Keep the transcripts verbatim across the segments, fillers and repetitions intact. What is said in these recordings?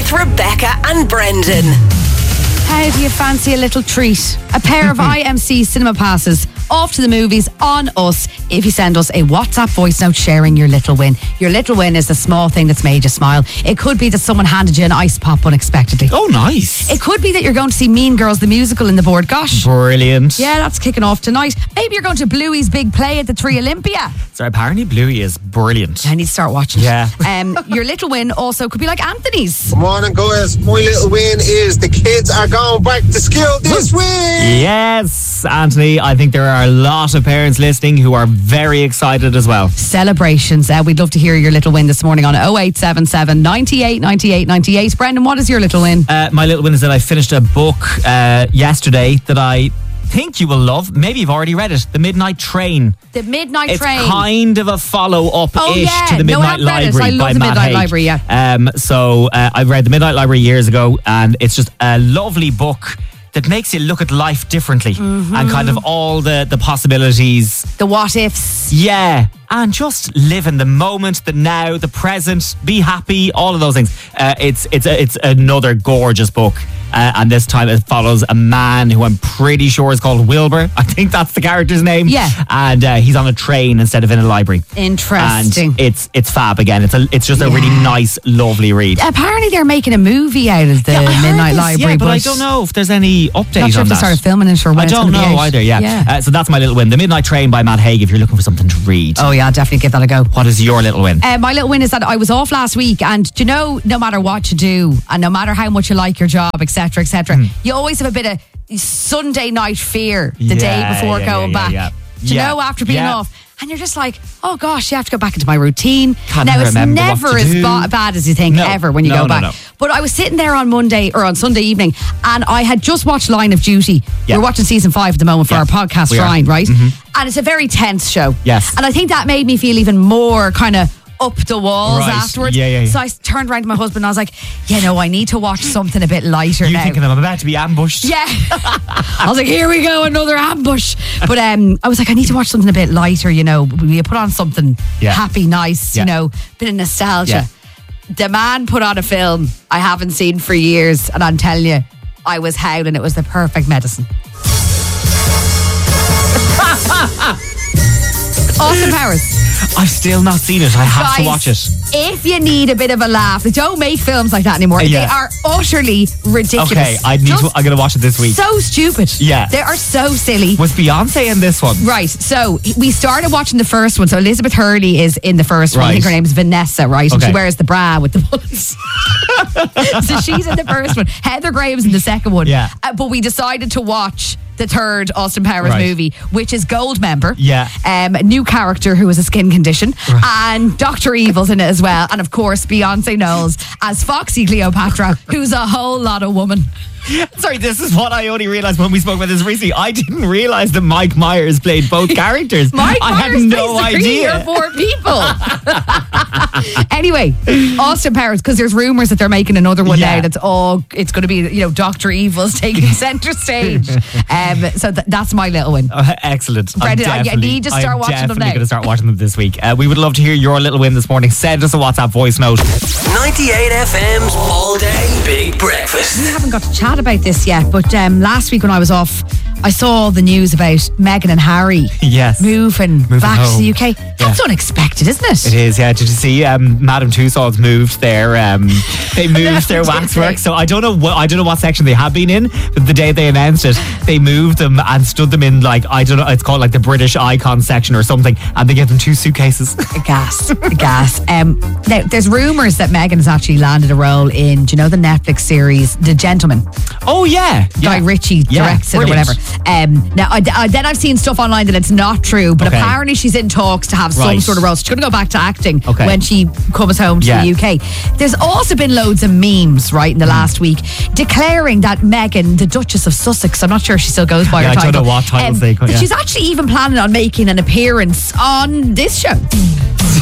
with Rebecca and Brendan. How do you fancy a little treat? A pair of I M C cinema passes off to the movies on us if you send us a WhatsApp voice note sharing your little win. Your little win is the small thing that's made you smile. It could be that someone handed you an ice pop unexpectedly. Oh, nice. It could be that you're going to see Mean Girls the musical in the Board Gosh. Brilliant. Yeah, that's kicking off tonight. Maybe you're going to Bluey's big play at the Three Olympia. So apparently Bluey is brilliant. I need to start watching. Yeah. Um, your little win also could be like Anthony's. Good morning, guys. My little win is the kids are going back to school this week. Yes, Anthony. I think there are a lot of parents listening who are very excited as well. Celebrations. Uh, we'd love to hear your little win this morning on oh eight seven seven, ninety-eight, ninety-eight, ninety-eight. Brendan, what is your little win? Uh, my little win is that I finished a book uh, yesterday that I think you will love. Maybe you've already read it. The Midnight Train. The Midnight It's Train. kind of a follow-up-ish Oh, yeah. to The No, Midnight I've read it. Library I love by The Matt Midnight Haig. Library, yeah. Um, so uh, I read The Midnight Library years ago, and it's just a lovely book that makes you look at life differently Mm-hmm. and kind of all the, the possibilities. The what ifs. Yeah, and just live in the moment, the now, the present, be happy, all of those things. Uh, it's it's a, it's another gorgeous book. Uh, and this time it follows a man who I'm pretty sure is called Wilbur. I think that's the character's name. Yeah. And uh, he's on a train instead of in a library. Interesting. And it's it's fab again. It's a it's just a really nice, lovely read. Apparently they're making a movie out of the Yeah, I heard Midnight this, Library. yeah, but I don't know if there's any update Not sure on if they that. started filming it or when I it's don't gonna know be out. either, yeah. Yeah. Uh, so that's my little win. The Midnight Train by Matt Haig, if you're looking for something to read. Oh yeah, I'll definitely give that a go. What is your little win? Uh, my little win is that I was off last week, and do you know, no matter what you do, and no matter how much you like your job, et cetera, et cetera, Mm. you always have a bit of Sunday night fear the day Yeah, before yeah, going yeah, back. yeah, Do you yeah. know, after being Yeah. off, and you're just like, oh gosh, you have to go back into my routine. Can't now it's remember what never to as do. ba- bad as you think No. ever when you No, go no, back. no. But I was sitting there on Monday or on Sunday evening, and I had just watched Line of Duty. Yeah. We're watching season five at the moment for Yeah. our podcast, We are. Ryan, right? Mhm. And it's a very tense show. Yes. And I think that made me feel even more kind of up the walls Right. afterwards. Yeah, yeah, yeah. So I turned around to my husband and I was like, you know, I need to watch something a bit lighter You now. thinking I'm about to be ambushed? Yeah. I was like, here we go, another ambush. But um, I was like, I need to watch something a bit lighter, you know. We put on something Yeah. happy, nice, Yeah. you know, bit of nostalgia. Yeah. The man put on a film I haven't seen for years, and I'm telling you, I was howling. It was the perfect medicine. Austin Powers. I've still not seen it. I have Guys, to watch it. If you need a bit of a laugh, they don't make films like that anymore. Yeah. They are utterly ridiculous. Okay, I need Just to, I'm going to watch it this week. so stupid. Yeah. They are so silly. Was Beyonce in this one? Right, so we started watching the first one. So Elizabeth Hurley is in the first one. I think Right. her name is Vanessa, right? And Okay. she wears the bra with the bullets. So she's in the first one. Heather Graham's in the second one. Yeah. Uh, but we decided to watch the third Austin Powers Right. movie, which is Goldmember. Yeah. Um, a new character who has a skin condition. And Doctor Evil's in it as well. And of course, Beyonce Knowles as Foxy Cleopatra, who's a whole lot of woman. Sorry, this is what I only realised when we spoke about this recently. I didn't realise that Mike Myers played both characters. Mike I Myers had no plays three idea. or four people. Anyway, Austin Powers, because there's rumours that they're making another one Yeah. now. That's all. It's going to be, you know, Doctor Evil's taking centre stage. Um, so th- that's my little win. Uh, excellent. I'm Brendan, I- I definitely- need to start I'm watching them definitely now. going to start watching them this week. Uh, we would love to hear your little win this morning. Send us a WhatsApp voice note. ninety-eight F M's All Day Big Breakfast. We haven't got to chat about this yet, but um, last week when I was off, I saw all the news about Meghan and Harry Yes. moving, Moving back to home. the U K. That's Yeah. unexpected, isn't it? It is, yeah. Did you see um, Madame Tussauds moved their um, they moved their Did waxwork? they? So I don't know what I don't know what section they have been in, but the day they announced it, they moved them and stood them in like I don't know, it's called like the British icon section or something, and they gave them two suitcases. A gas, a gas. Um, now, there's rumours that Meghan has actually landed a role in, do you know the Netflix series The Gentleman? Oh yeah, Guy yeah. Ritchie Yeah, directs it or brilliant. whatever. Um, now, I, I, then I've seen stuff online that it's not true, but Okay. apparently she's in talks to have some Right. sort of role. She's going to go back to acting Okay. when she comes home to Yeah. the U K. There's also been loads of memes, right, in the last week, declaring that Meghan, the Duchess of Sussex, I'm not sure if she still goes by Yeah, her I don't title. know what titles they call- that yeah. She's actually even planning on making an appearance on this show.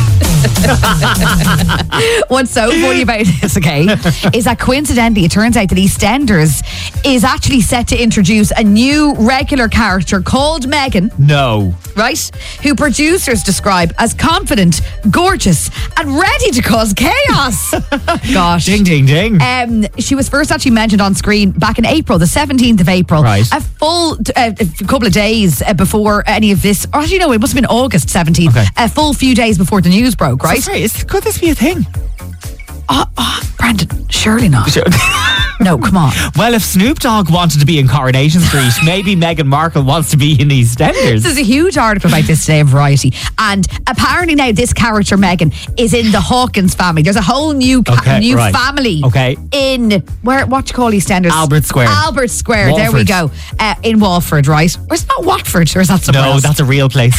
What's so funny about this, okay, is that coincidentally, it turns out that EastEnders is actually set to introduce a new regular character called Megan, No. right? Who producers describe as confident, gorgeous, and ready to cause chaos. Gosh. Ding, ding, ding. Um, she was first actually mentioned on screen back in April, the seventeenth of April. Right. A full uh, a couple of days uh, before any of this, or actually, no, it must have been August seventeenth. Okay. A full few days before the news broke, right? Sorry, is, could this be a thing? Oh, oh, Brandon, surely not. No, come on. Well, if Snoop Dogg wanted to be in Coronation Street, maybe Meghan Markle wants to be in EastEnders. There's a huge article about this today in Variety, and apparently now this character Megan is in the Hawkins family. There's a whole new ca- Okay, new right. family. Okay. In where? What do you call EastEnders? Albert Square. Albert Square. There we Walford. go. Uh, in Walford, right? Or it's not Watford, or is that somewhere No, else? that's a real place.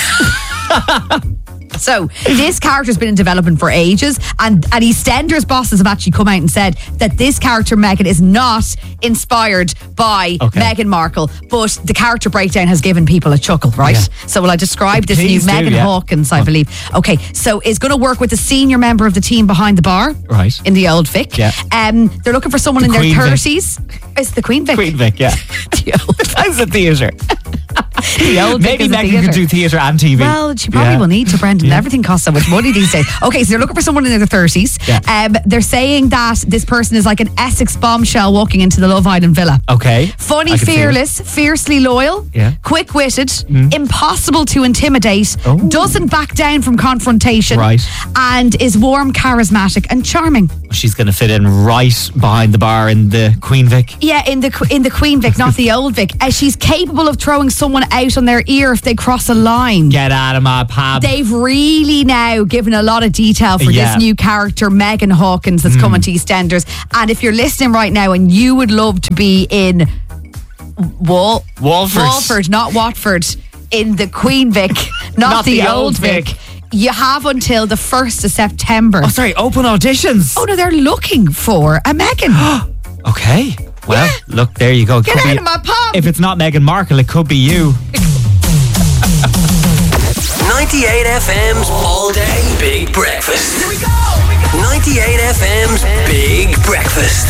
So this character's been in development for ages, and, and EastEnders bosses have actually come out and said that this character Meghan is not inspired by Okay. Meghan Markle, but the character breakdown has given people a chuckle, right? Yeah. So will I describe this Please new do, Megan yeah. Hawkins, I believe. Okay, so is going to work with the senior member of the team behind the bar, Right. in the Old Vic. Yeah. Um, they're looking for someone The in their Queen Vic. thirties. It's the Queen Vic. Queen Vic, yeah. The Old Vic. That's a theatre. The Old Vic Maybe is a Meghan theatre. could do theatre and T V. Well, she probably Yeah. will need to, Brendan. Yeah. Everything costs so much money these days. Okay, so they're looking for someone in their thirties. Yeah. Um, they're saying that this person is like an Essex bombshell walking into the Love Island villa. Okay. Funny, I can see it. fearless, fiercely loyal, Yeah. quick-witted, impossible to intimidate, Oh. doesn't back down from confrontation, Right. and is warm, charismatic, and charming. She's going to fit in right behind the bar in the Queen Vic. Yeah, in the in the Queen Vic, not the Old Vic. Uh, she's capable of throwing someone out on their ear if they cross a line. Get out of my pub. They've really now given a lot of detail for Yeah. this new character, Megan Hawkins, that's coming to EastEnders. And if you're listening right now and you would love to be in Wal- Walford. Walford, not Watford, in the Queen Vic, not, Not the, the Old Old Vic, Vic. you have until the first of September. Oh, sorry, open auditions. Oh, no, they're looking for a Megan. Okay. Well, look, there you go. It Get could out be- of my pub. If it's not Meghan Markle, it could be you. ninety-eight F M's All Day Big Breakfast. Here we go! ninety-eight F M's Big Breakfast.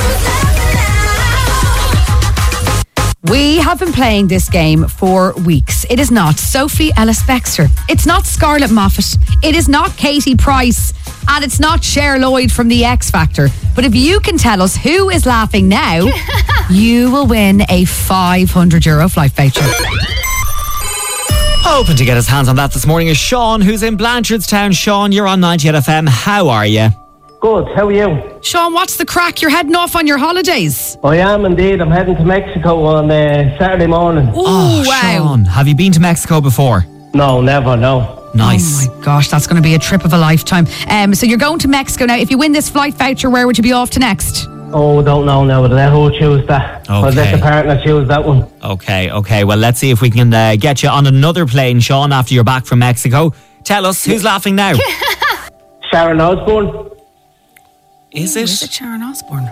We have been playing this game for weeks. It is not Sophie Ellis-Bextor. It's not Scarlett Moffat. It is not Katie Price. And it's not Cher Lloyd from The X Factor. But if you can tell us who is laughing now, you will win a five hundred euro flight voucher. Hoping to get his hands on that this morning is Sean, who's in Blanchardstown. Sean, you're on ninety-eight F M. How are you? Good, how are you? Sean, what's the crack? You're heading off on your holidays. I am indeed. I'm heading to Mexico on uh, Saturday morning. Ooh, Oh, wow. Sean, have you been to Mexico before? No, never, no. Nice. Oh my gosh, that's going to be a trip of a lifetime. Um, so you're going to Mexico now. If you win this flight voucher, where would you be off to next? Oh, don't know now. But let who choose that. I'll let Okay. the partner choose that one. Okay, okay. Well, let's see if we can uh, get you on another plane, Sean, after you're back from Mexico. Tell us, who's laughing now? Sharon Osbourne. Is it? Is it Sharon Osbourne?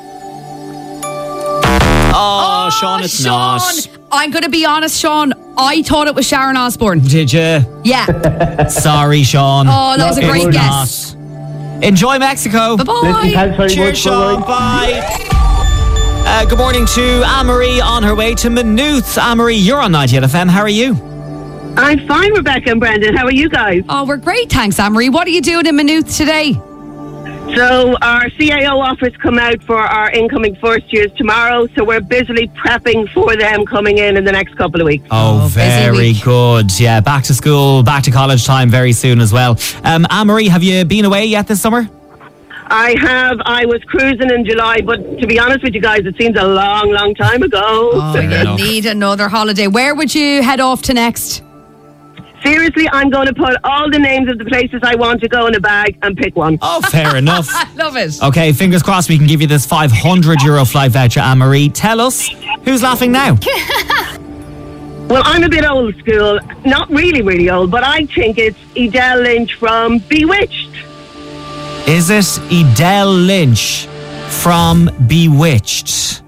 Oh, Sean, it's not. I'm going to be honest, Sean. I thought it was Sharon Osbourne. Did you? Yeah. Sorry, Sean. Oh, that was a Not great good. guess. Enjoy Mexico. Bye-bye. Listen, thanks very Cheers, much. Sean. Bye-bye. Bye. Uh, good morning to Anne-Marie on her way to Maynooth. Anne-Marie, you're on ninety-eight F M. How are you? I'm fine, Rebecca and Brendan. How are you guys? Oh, we're great. Thanks, Anne-Marie. What are you doing in Maynooth today? So our C A O offers come out for our incoming first years tomorrow, so we're busily prepping for them coming in in the next couple of weeks. Oh, Oh, busy very week. good. Yeah, back to school, back to college time very soon as well. Um, Anne-Marie, have you been away yet this summer? I have, I was cruising in July, but to be honest with you guys, it seems a long, long time ago. Oh, you enough. need another holiday. Where would you head off to next? Seriously, I'm going to put all the names of the places I want to go in a bag and pick one. Oh, fair enough. Love it. Okay, fingers crossed we can give you this five hundred euro flight voucher, Anne-Marie. Tell us, who's laughing now? Well, I'm a bit old school. Not really, really old, but I think it's Edel Lynch from Bewitched. Is it Edel Lynch from Bewitched?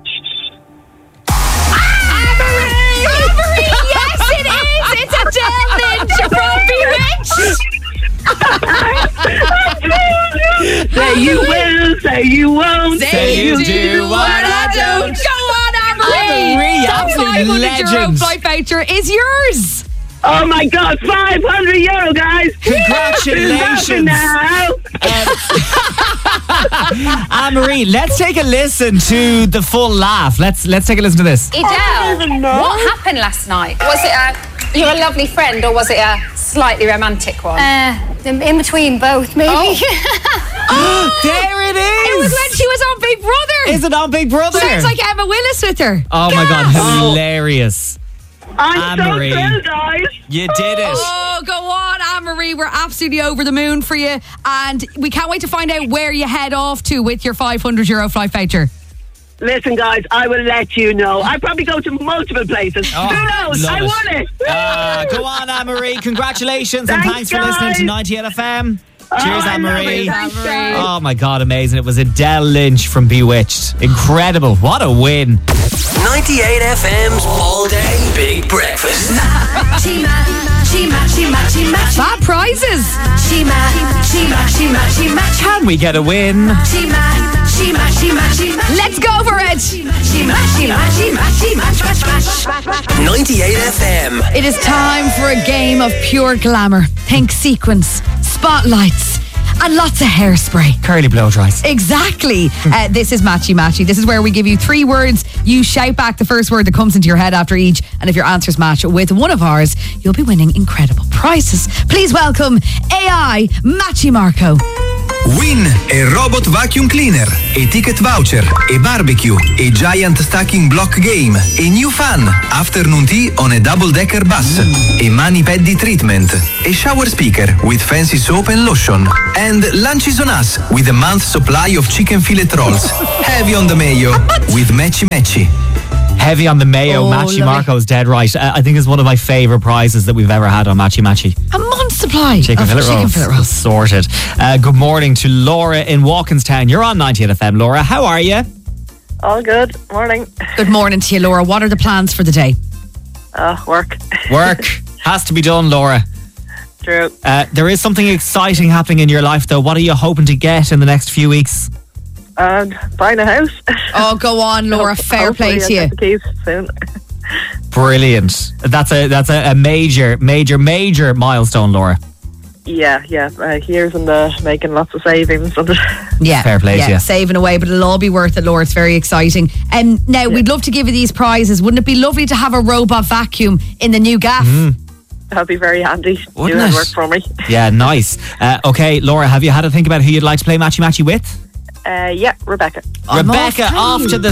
Anne-Marie, yes, it is. It's Adele Lynch from Bewitched. Say you will, say you won't, Say you do what I don't. Go on, Anne-Marie. Anne-Marie, The absolute five hundred euro legend. flight voucher is yours. Oh my God, five hundred euro, guys! Congratulations. Now. Anne-Marie, let's take a listen to the full laugh. Let's let's take a listen to this. Edel, what happened last night? Was it a, you're a lovely friend, or was it a slightly romantic one? Uh, in between both, maybe. Oh. There it is. It was when she was on Big Brother. Is it on Big Brother? Sounds like Emma Willis with her. Oh my God, hilarious. I'm Anne-Marie. so thrilled, guys. You did it. Oh, go on, Anne-Marie. We're absolutely over the moon for you. And we can't wait to find out where you head off to with your five hundred euro flight voucher. Listen, guys, I will let you know. I probably go to multiple places. Oh, Who knows? love I it. won it. Ah, go on, Anne-Marie. Congratulations and Thanks, thanks for listening guys. to ninety-eight F M. Oh, Cheers, I love Anne-Marie. it. Thanks, guys. Oh my God, amazing. It was Adele Lynch from Bewitched. Incredible. What a win. ninety-eight F M's All Day Big Breakfast. Fab prizes. Can we get a win? Let's go for it. ninety-eight F M. It is time for a game of pure glamour. Think sequins, spotlights, and lots of hairspray. Curly blow dries. Exactly. Uh, this is Matchy Matchy. This is where we give you three words. You shout back the first word that comes into your head after each. And if your answers match with one of ours, you'll be winning incredible prizes. Please welcome A I Matchy Marco. Win e Robot Vacuum Cleaner, e Ticket Voucher, e Barbecue, e Giant Stacking Block Game, e New Fun, Afternoon Tea on a Double-Decker Bus, e Mani Paddy Treatment, e Shower Speaker with Fancy Soap and Lotion, and Lunches on Us with a month's supply of chicken fillet rolls. Heavy on the mayo with Matchy Matchy. Heavy on the mayo. Oh, Matchy lovely. Marco's dead right. Uh, I think it's one of my favourite prizes that we've ever had on Matchy Matchy. A month's supply Chicken of fillet chicken rolls. fillet rolls. Sorted. Uh, good morning to Laura in Walkinstown. You're on ninety-eight F M, Laura. How are you? All good. Morning. Good morning to you, Laura. What are the plans for the day? Uh, work. Work has to be done, Laura. True. Uh, there is something exciting happening in your life, though. What are you hoping to get in the next few weeks? And buying a house. Oh, go on, Laura. Fair play to you. The keys soon. Brilliant. That's a that's a, a major, major, major milestone, Laura. Yeah, yeah. Uh, years in the making lots of savings. Yeah, Fair play to yeah, you. saving away, but it'll all be worth it, Laura. It's very exciting. And um, now we'd love to give you these prizes. Wouldn't it be lovely to have a robot vacuum in the new gaff? That'd be very handy. Wouldn't Do that it? work for me. Yeah, nice. Uh, okay, Laura, have you had to think about who you'd like to play Matchy Matchy with? Uh, yeah, Rebecca. I'm Rebecca, off off to the